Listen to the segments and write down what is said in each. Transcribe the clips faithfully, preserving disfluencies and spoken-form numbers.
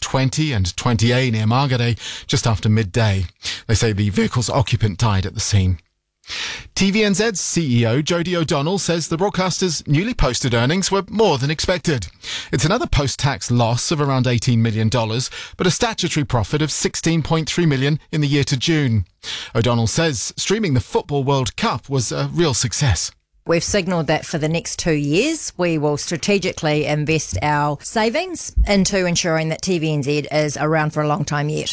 twenty and twenty A near Margaret just after midday. They say the vehicle's occupant died at the scene. T V N Z's C E O Jodie O'Donnell says the broadcaster's newly posted earnings were more than expected. It's another post-tax loss of around eighteen million dollars, but a statutory profit of sixteen point three million dollars in the year to June. O'Donnell says streaming the Football World Cup was a real success. We've signalled that for the next two years, we will strategically invest our savings into ensuring that T V N Z is around for a long time yet.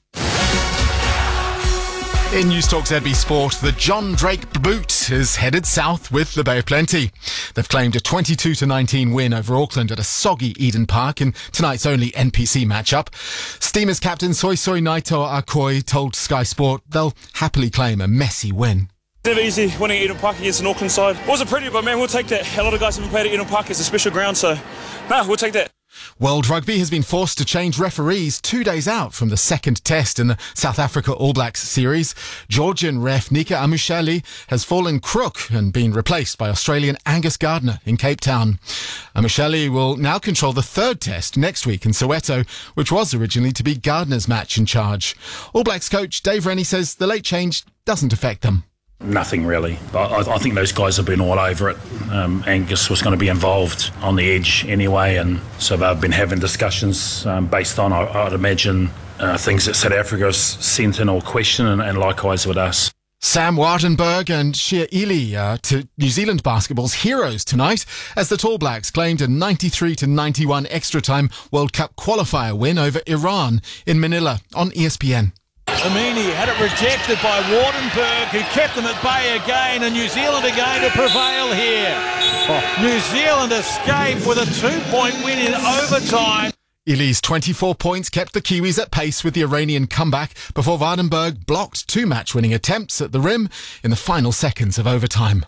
In Newstalk Z B Sport, the John Drake boot is headed south with the Bay of Plenty. They've claimed a twenty-two to nineteen win over Auckland at a soggy Eden Park in tonight's only N P C matchup. Steamers captain Soisoi Naito Akoi told Sky Sport they'll happily claim a messy win. Never easy winning at Eden Park against an Auckland side. It wasn't pretty, but man, we'll take that. A lot of guys haven't played at Eden Park. It's a special ground, so no, we'll take that. World Rugby has been forced to change referees two days out from the second test in the South Africa All Blacks series. Georgian ref Nika Amushali has fallen crook and been replaced by Australian Angus Gardner in Cape Town. Amushali will now control the third test next week in Soweto, which was originally to be Gardner's match in charge. All Blacks coach Dave Rennie says the late change doesn't affect them. Nothing really. I, I think those guys have been all over it. Um, Angus was going to be involved on the edge anyway, and so they've been having discussions um, based on, I, I'd imagine, uh, things that South Africa has sent in or questioned, and, and likewise with us. Sam Wardenberg and Shea Ely uh, to New Zealand basketball's heroes tonight as the Tall Blacks claimed a ninety-three to ninety-one extra-time World Cup qualifier win over Iran in Manila on E S P N. Amini had it rejected by Wardenberg, who kept them at bay again, and New Zealand are going to prevail here. Oh. New Zealand escape with a two-point win in overtime. Ely's twenty-four points kept the Kiwis at pace with the Iranian comeback before Wardenberg blocked two match-winning attempts at the rim in the final seconds of overtime.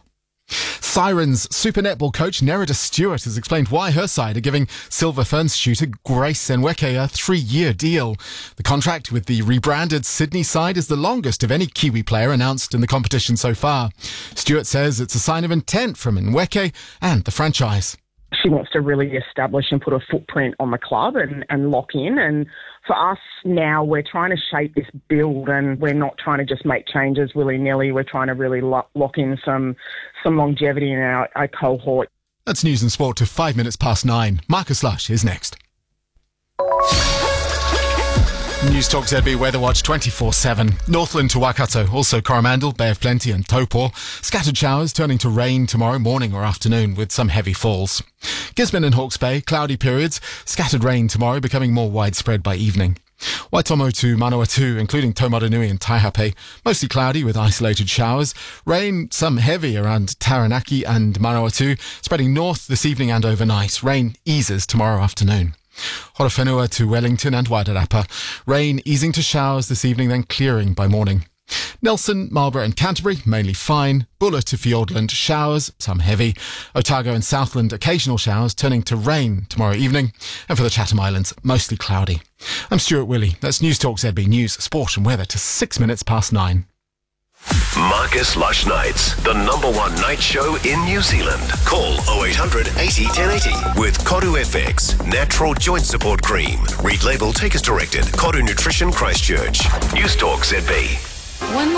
Sirens Super Netball coach Nerida Stewart has explained why her side are giving Silver Ferns shooter Grace Enweke a three-year deal. The contract with the rebranded Sydney side is the longest of any Kiwi player announced in the competition so far. Stewart says it's a sign of intent from Enweke and the franchise. She wants to really establish and put a footprint on the club and, and lock in. And for us now, we're trying to shape this build, and we're not trying to just make changes willy-nilly. We're trying to really lock, lock in some some longevity in our, our cohort. That's News and Sport to five minutes past nine. Marcus Lush is next. Newstalk Z B Weather Watch twenty-four seven. Northland to Waikato, also Coromandel, Bay of Plenty and Taupo. Scattered showers turning to rain tomorrow morning or afternoon with some heavy falls. Gisborne and Hawke's Bay, cloudy periods. Scattered rain tomorrow becoming more widespread by evening. Waitomo to Manawatu, including Taumarunui and Taihape, mostly cloudy with isolated showers. Rain, some heavy around Taranaki and Manawatu, spreading north this evening and overnight. Rain eases tomorrow afternoon. Horowhenua to Wellington and Wairarapa. Rain easing to showers this evening, then clearing by morning. Nelson, Marlborough and Canterbury, mainly fine. Buller to Fiordland, showers, some heavy. Otago and Southland, occasional showers, turning to rain tomorrow evening. And for the Chatham Islands, mostly cloudy. I'm Stuart Willey. That's Newstalk Z B News, Sport and Weather to six minutes past nine. Marcus Lush Nights, the number one night show in New Zealand. Call oh eight hundred eighty ten eighty with Koru F X, natural joint support cream. Read label, take as directed. Koru Nutrition Christchurch. Newstalk Z B. One